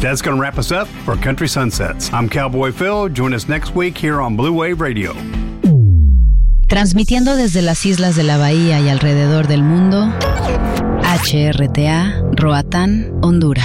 That's going to wrap us up for Country Sunsets. I'm Cowboy Phil. Join us next week here on Blue Wave Radio. Transmitiendo desde las islas de la Bahía y alrededor del mundo, HRTA, Roatán, Honduras.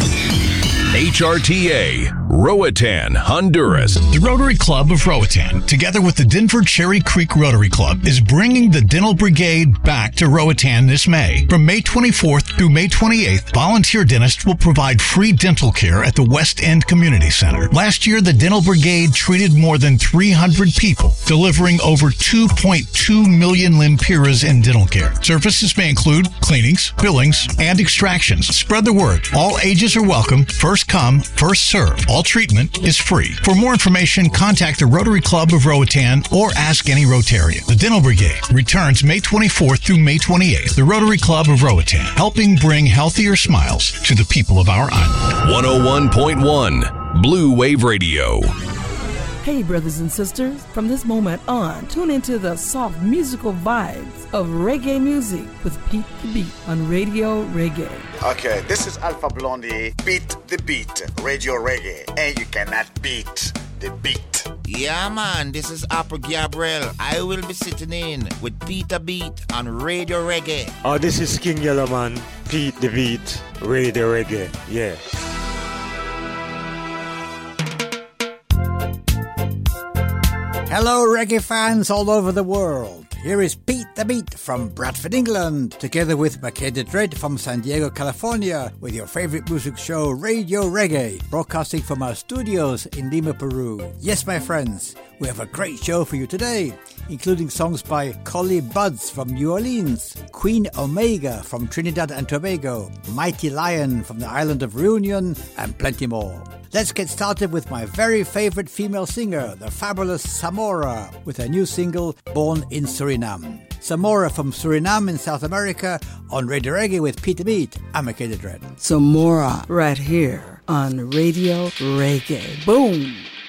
HRTA, Roatan, Honduras. The Rotary Club of Roatan, together with the Denver Cherry Creek Rotary Club, is bringing the Dental Brigade back to Roatan this May. From May 24th through May 28th, volunteer dentists will provide free dental care at the West End Community Center. Last year, the Dental Brigade treated more than 300 people, delivering over 2.2 million lempiras in dental care. Services may include cleanings, fillings, and extractions. Spread the word. All ages are welcome. First come, first serve. All treatment is free. For more information, contact the Rotary Club of Roatan or ask any Rotarian. The Dental Brigade returns May 24th through May 28th. The Rotary Club of Roatan, helping bring healthier smiles to the people of our island. 101.1 Blue Wave Radio. Hey, brothers and sisters, from this moment on, tune into the soft musical vibes of reggae music with Pete the Beat on Radio Reggae. Okay, this is Alpha Blondie, Beat the Beat, Radio Reggae, and you cannot beat the beat. Yeah, man, this is Apple Gabriel. I will be sitting in with Peter Beat on Radio Reggae. Oh, this is King Yellowman, Pete the Beat, Radio Reggae, yeah. Hello, reggae fans all over the world. Here is Pete the Beat from Bradford, England, together with Makeda Dread from San Diego, California, with your favorite music show, Radio Reggae, broadcasting from our studios in Lima, Peru. Yes, my friends, we have a great show for you today, including songs by Collie Buddz from New Orleans, Queen Omega from Trinidad and Tobago, Mighty Lion from the island of Reunion, and plenty more. Let's get started with my very favorite female singer, the fabulous Samora, with her new single, Born in Suriname. Samora from Suriname in South America on Radio Reggae with Peter Beat. I'm Makeda Dread. Samora right here on Radio Reggae. Boom!